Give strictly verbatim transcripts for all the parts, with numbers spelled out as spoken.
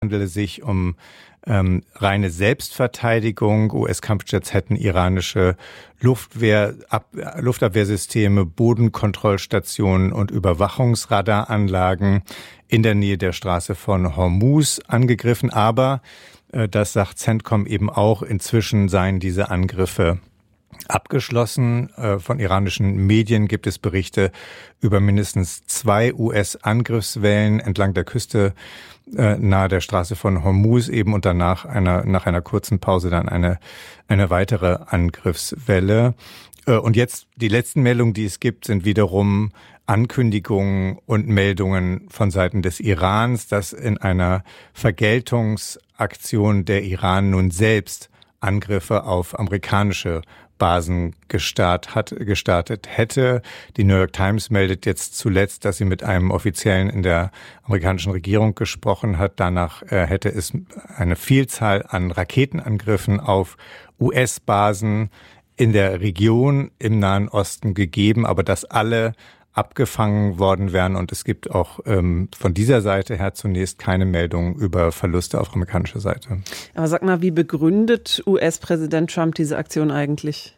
handele sich um ähm, reine Selbstverteidigung. U S-Kampfjets hätten iranische Luftwehr, Ab, Luftabwehrsysteme, Bodenkontrollstationen und Überwachungsradaranlagen in der Nähe der Straße von Hormuz angegriffen. Aber, äh, das sagt CENTCOM eben auch, inzwischen seien diese Angriffe abgeschlossen. Von iranischen Medien gibt es Berichte über mindestens zwei U S-Angriffswellen entlang der Küste nahe der Straße von Hormuz eben und danach einer, nach einer kurzen Pause dann eine, eine weitere Angriffswelle. Und jetzt die letzten Meldungen, die es gibt, sind wiederum Ankündigungen und Meldungen von Seiten des Irans, dass in einer Vergeltungsaktion der Iran nun selbst Angriffe auf amerikanische Basen gestart hat, gestartet hätte. Die New York Times meldet jetzt zuletzt, dass sie mit einem Offiziellen in der amerikanischen Regierung gesprochen hat. Danach äh, hätte es eine Vielzahl an Raketenangriffen auf U S-Basen in der Region im Nahen Osten gegeben, aber dass alle abgefangen worden wären. Und es gibt auch ähm, von dieser Seite her zunächst keine Meldungen über Verluste auf amerikanischer Seite. Aber sag mal, wie begründet U S-Präsident Trump diese Aktion eigentlich?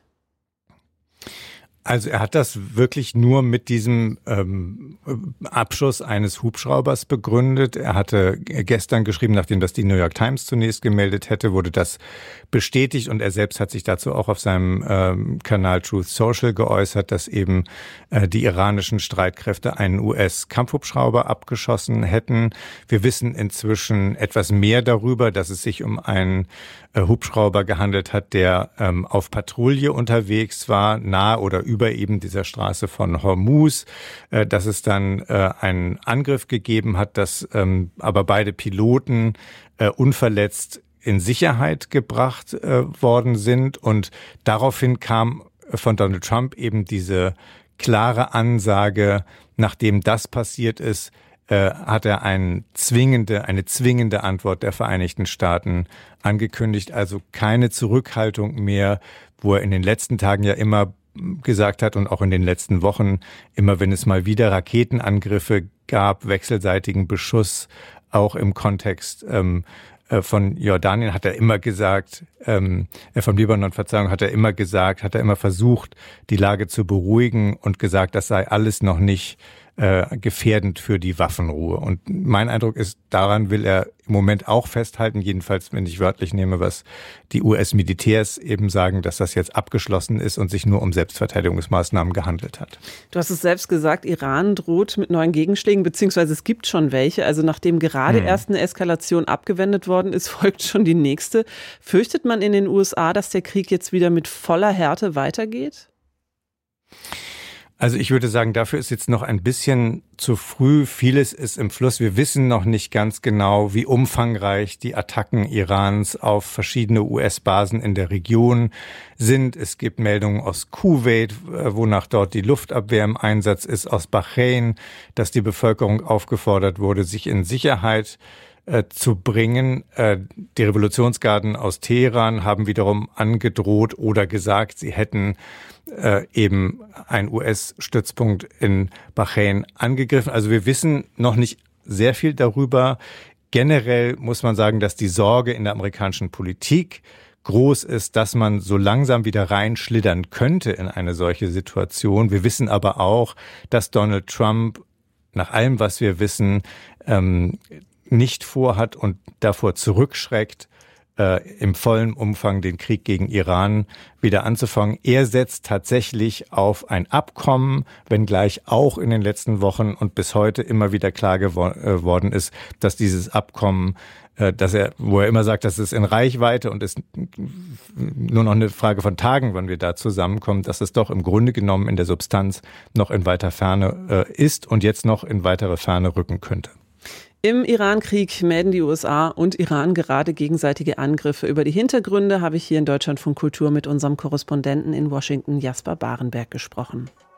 Also er hat das wirklich nur mit diesem ähm, Abschuss eines Hubschraubers begründet. Er hatte gestern geschrieben, nachdem das die New York Times zunächst gemeldet hätte, wurde das bestätigt und er selbst hat sich dazu auch auf seinem ähm, Kanal Truth Social geäußert, dass eben äh, die iranischen Streitkräfte einen U S-Kampfhubschrauber abgeschossen hätten. Wir wissen inzwischen etwas mehr darüber, dass es sich um einen äh, Hubschrauber gehandelt hat, der ähm, auf Patrouille unterwegs war, nahe oder über eben dieser Straße von Hormuz, äh, dass es dann äh, einen Angriff gegeben hat, dass ähm, aber beide Piloten äh, unverletzt in Sicherheit gebracht äh, worden sind. Und daraufhin kam von Donald Trump eben diese klare Ansage, nachdem das passiert ist, äh, hat er eine zwingende, eine zwingende Antwort der Vereinigten Staaten angekündigt. Also keine Zurückhaltung mehr, wo er in den letzten Tagen ja immer gesagt hat und auch in den letzten Wochen, immer wenn es mal wieder Raketenangriffe gab, wechselseitigen Beschuss, auch im Kontext ähm, von Jordanien, hat er immer gesagt, ähm, vom Libanon, Verzeihung, hat er immer gesagt, hat er immer versucht, die Lage zu beruhigen und gesagt, das sei alles noch nicht äh, gefährdend für die Waffenruhe. Und mein Eindruck ist, daran will er im Moment auch festhalten, jedenfalls, wenn ich wörtlich nehme, was die U S-Militärs eben sagen, dass das jetzt abgeschlossen ist und sich nur um Selbstverteidigungsmaßnahmen gehandelt hat. Du hast es selbst gesagt, Iran droht mit neuen Gegenschlägen, beziehungsweise es gibt schon welche. Also nachdem gerade hm. erst eine Eskalation abgewendet worden ist, folgt schon die nächste. Fürchtet man in den U S A, dass der Krieg jetzt wieder mit voller Härte weitergeht? Also ich würde sagen, dafür ist jetzt noch ein bisschen zu früh. Vieles ist im Fluss. Wir wissen noch nicht ganz genau, wie umfangreich die Attacken Irans auf verschiedene U S-Basen in der Region sind. Es gibt Meldungen aus Kuwait, wonach dort die Luftabwehr im Einsatz ist, aus Bahrain, dass die Bevölkerung aufgefordert wurde, sich in Sicherheit äh, zu bringen. Äh, die Revolutionsgarden aus Teheran haben wiederum angedroht oder gesagt, sie hätten Äh, eben ein U S-Stützpunkt in Bahrain angegriffen. Also wir wissen noch nicht sehr viel darüber. Generell muss man sagen, dass die Sorge in der amerikanischen Politik groß ist, dass man so langsam wieder reinschlittern könnte in eine solche Situation. Wir wissen aber auch, dass Donald Trump nach allem, was wir wissen, ähm, nicht vorhat und davor zurückschreckt, Äh, im vollen Umfang den Krieg gegen Iran wieder anzufangen. Er setzt tatsächlich auf ein Abkommen, wenngleich auch in den letzten Wochen und bis heute immer wieder klar geworden ist, dass dieses Abkommen, äh, dass er, wo er immer sagt, das ist in Reichweite und ist nur noch eine Frage von Tagen, wann wir da zusammenkommen, dass es doch im Grunde genommen in der Substanz noch in weiter Ferne äh, ist und jetzt noch in weitere Ferne rücken könnte. Im Iran-Krieg melden die U S A und Iran gerade gegenseitige Angriffe. Über die Hintergründe habe ich hier in Deutschlandfunk Kultur mit unserem Korrespondenten in Washington, Jasper Barenberg, gesprochen.